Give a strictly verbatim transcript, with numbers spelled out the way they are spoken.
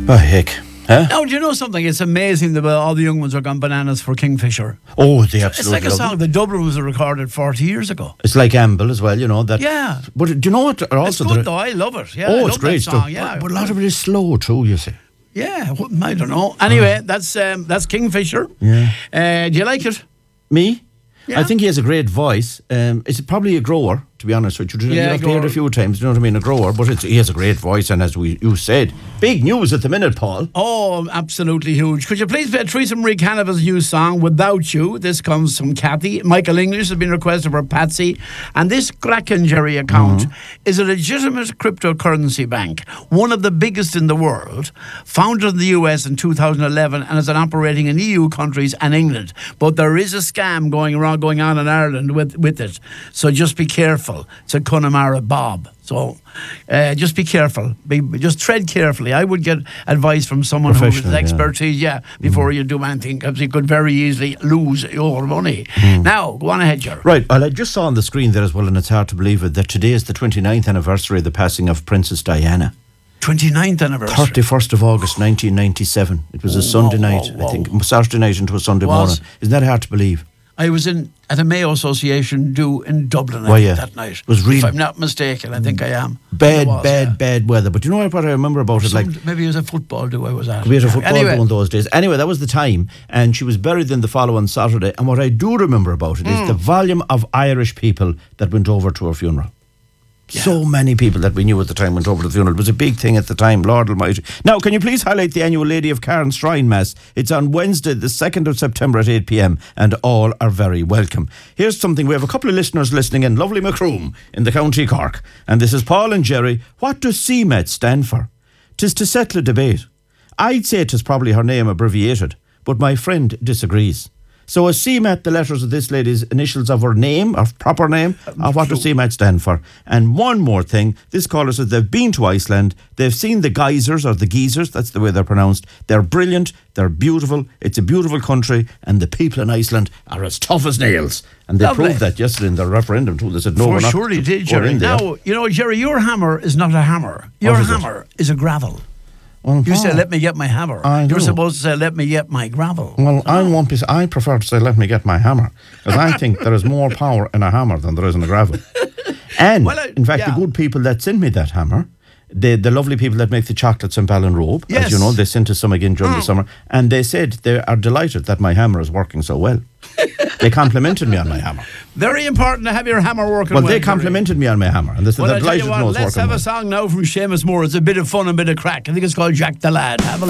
Oh, heck. Huh? Now, do you know something? It's amazing that all the young ones are gone bananas for Kingfisher. Oh, they absolutely It's like a love song. it. The Dublin was recorded forty years ago. It's like Amble as well, you know. That, Yeah. But do you know what? Also It's good, though. I love it. Yeah, I oh, love it's great that stuff. song. Yeah, But, but a lot of it is slow, too, you see. yeah. well, I don't know. Anyway, that's um, that's Kingfisher. Yeah. Uh, do you like it? Me? Yeah. I think he has a great voice. Um, it's probably a grower, to be honest with you. Yeah, I've heard it grower. a few times, you know what I mean? A grower, but it's, he has a great voice, and as we you said, big news at the minute, Paul. Oh, absolutely huge. Could you please play Teresa Marie Canavan's new song, Without You? This comes from Kathy. Michael English has been requested for Patsy. And this Kraken Jerry account Mm-hmm. is a legitimate cryptocurrency bank, one of the biggest in the world, founded in the U S in two thousand eleven and is operating in E U countries and England. But there is a scam going around, going on in Ireland with, with it. So just be careful. It's a Connemara Bob. So uh, just be careful. Be, just tread carefully. I would get advice from someone who has Professional, yeah. expertise, yeah, before you do anything, because you could very easily lose your money. Now, go on ahead, Jerry. Right, well, I just saw on the screen there as well, and it's hard to believe it, that today is the twenty-ninth anniversary of the passing of Princess Diana. twenty-ninth anniversary. thirty-first of August nineteen ninety-seven. It was a Oh, Sunday wow, night, wow, I think. wow. Saturday night into a Sunday Was. morning. Isn't that hard to believe? I was in at a Mayo Association do in Dublin I Well, think, yeah. that night. It was really- If I'm not mistaken, I think I am. Bad, It was, bad, yeah. bad weather. But you know what I remember about it? Like, Some- maybe it was a football do I was at. we had a football anyway, going those days. Anyway, that was the time, and she was buried in the following Saturday. And what I do remember about it Hmm. is the volume of Irish people that went over to her funeral. So many people that we knew at the time went over to the funeral. It was a big thing at the time, Lord Almighty. Now, can you please highlight the annual Lady of Cairns Shrine Mass? It's on Wednesday, the second of September at eight p.m, and all are very welcome. Here's something. We have a couple of listeners listening in. Lovely Macroom in the County Cork. And this is Paul and Jerry. What does C M E T stand for? 'Tis to settle a debate. I'd say 'tis probably her name abbreviated, but my friend disagrees. So is C M E T the letters of this lady's initials of her name, or proper name, or what does C M E T stand for? And one more thing, this caller says they've been to Iceland, they've seen the geysers, or the geysers, that's the way they're pronounced. They're brilliant, they're beautiful, it's a beautiful country, and the people in Iceland are as tough as nails. And they Lovely. proved that yesterday in their referendum too. They said, no, For we're not sure he did, going Jerry. in there. Now, you know, Jerry, your hammer is not a hammer. Your What is it? hammer is a gravel. Well, You Paul, say, let me get my hammer. I You're know. supposed to say, let me get my gravel. Well, I won't be. I prefer to say, "Let me get my hammer," because I think there is more power in a hammer than there is in a gravel. And Well, I- in fact, yeah. the good people that sent me that hammer, the the lovely people that make the chocolates in Ballinrobe, Yes. as you know, they sent us some again during the summer, and they said they are delighted that my hammer is working so well. They complimented me on my hammer. Very important to have your hammer working Well, well. they Jerry. complimented me on my hammer, and they said Well, they're I tell you delighted to what, know it's let's working have well. a song now from Seamus Moore. It's a bit of fun, a bit of crack. I think it's called Jack the Lad. Have a